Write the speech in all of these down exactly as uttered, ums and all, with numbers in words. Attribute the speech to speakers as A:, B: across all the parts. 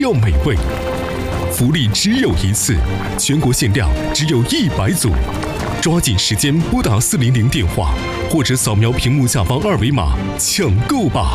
A: 要美味。福利只有一次，全国限量，只有一百组，抓紧时间拨打四零零电话，或者扫描屏幕下方二维码抢购吧！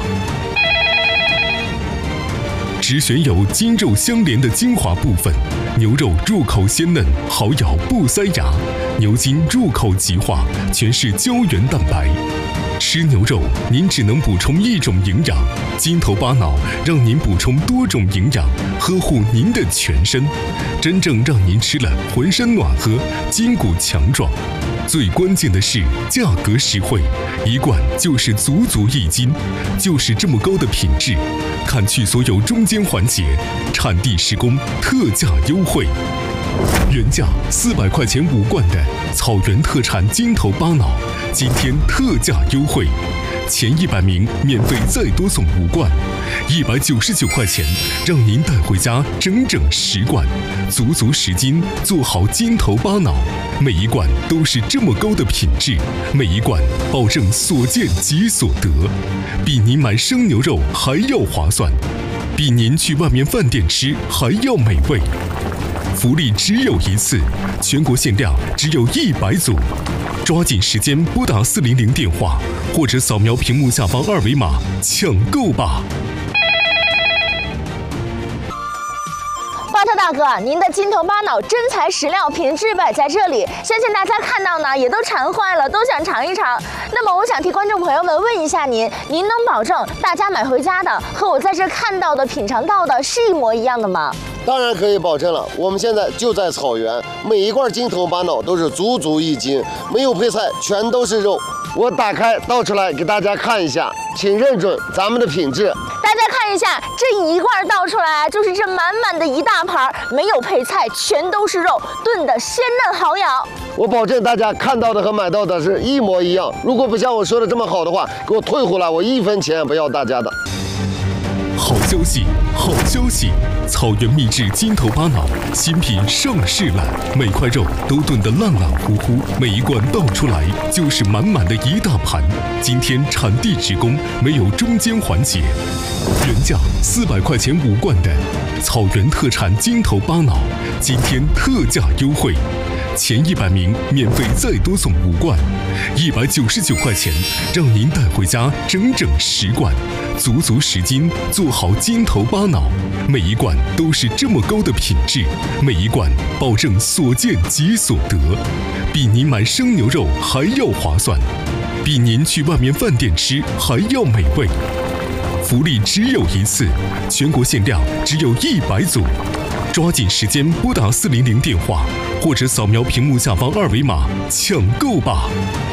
A: 只选有筋肉相连的精华部分，牛肉入口鲜嫩，好咬不塞牙；牛筋入口即化，全是胶原蛋白。吃牛肉，您只能补充一种营养，筋头巴脑让您补充多种营养，呵护您的全身，真正让您吃了浑身暖和，筋骨强壮。最关键的是价格实惠，一罐就是足足一斤，就是这么高的品质。看去所有中间环节，产地施工，特价优惠。原价四百块钱五罐的草原特产筋头巴脑，今天特价优惠，前一百名免费再多送五罐，一百九十九块钱，让您带回家整整十罐，足足十斤，做好筋头巴脑，每一罐都是这么高的品质，每一罐保证所见即所得，比您买生牛肉还要划算，比您去外面饭店吃还要美味。福利只有一次，全国限量，只有一百组，抓紧时间拨打四零零电话，或者扫描屏幕下方二维码抢购吧！
B: 华特大哥，您的筋头巴脑真材实料，品质摆在这里，相信大家看到呢也都馋坏了，都想尝一尝。那么我想替观众朋友们问一下您，您能保证大家买回家的和我在这看到的、品尝到的是一模一样的吗？
C: 当然可以保证了，我们现在就在草原，每一罐筋头巴脑都是足足一斤，没有配菜，全都是肉。我打开倒出来给大家看一下，请认准咱们的品质。
B: 大家看一下，这一罐倒出来就是这满满的一大盘，没有配菜，全都是肉，炖的鲜嫩好咬。
C: 我保证大家看到的和买到的是一模一样。如果不像我说的这么好的话，给我退回来，我一分钱也不要大家的。
A: 好消息，好消息！草原秘制筋头巴脑新品上市了，每块肉都炖得烂烂糊糊，每一罐倒出来就是满满的一大盘。今天产地直供，没有中间环节。原价四百块钱五罐的草原特产筋头巴脑，今天特价优惠。前一百名免费再多送五罐，一百九十九块钱，让您带回家整整十罐，足足十斤，做好筋头巴脑，每一罐都是这么高的品质，每一罐保证所见即所得，比您买生牛肉还要划算，比您去外面饭店吃还要美味。福利只有一次，全国限量，只有一百组，抓紧时间拨打四零零电话，或者扫描屏幕下方二维码抢购吧！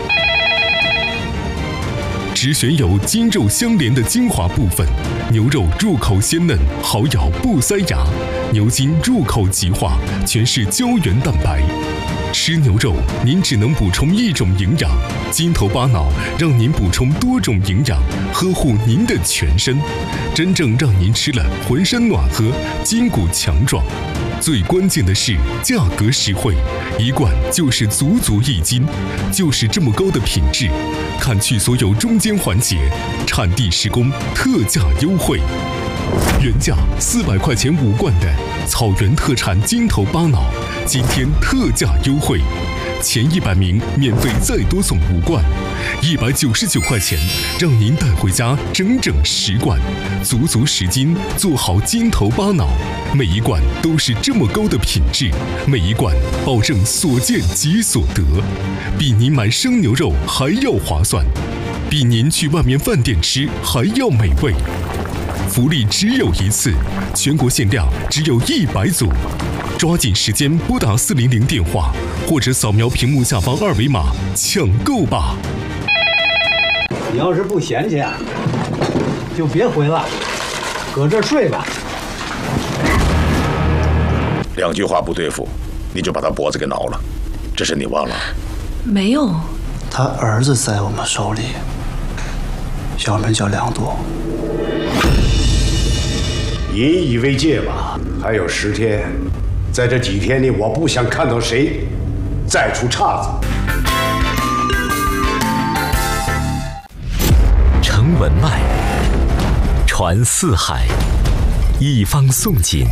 A: 只选有筋肉相连的精华部分，牛肉入口鲜嫩，好咬不塞牙；牛筋入口即化，全是胶原蛋白。吃牛肉，您只能补充一种营养，筋头巴脑让您补充多种营养，呵护您的全身，真正让您吃了浑身暖和，筋骨强壮。最关键的是价格实惠，一罐就是足足一斤，就是这么高的品质。看去所有中间环节，产地施工，特价优惠。原价四百块钱五罐的草原特产筋头巴脑，今天特价优惠，前一百名免费再多送五罐，一百九十九块钱，让您带回家整整十罐，足足十斤，做好筋头巴脑，每一罐都是这么高的品质，每一罐保证所见即所得，比您买生牛肉还要划算，比您去外面饭店吃还要美味。福利只有一次，全国限量，只有一百组，抓紧时间拨打四零零电话，或者扫描屏幕下方二维码抢购吧！
D: 你要是不嫌弃啊，就别回了，搁这睡吧。
E: 两句话不对付，你就把他脖子给挠了，这事你忘了？
F: 没有。
G: 他儿子在我们手里，小名叫梁多。
H: 引以为戒吧，还有十天，在这几天里，我不想看到谁再出岔子。
I: 承文脉，传四海，
A: 一方送锦。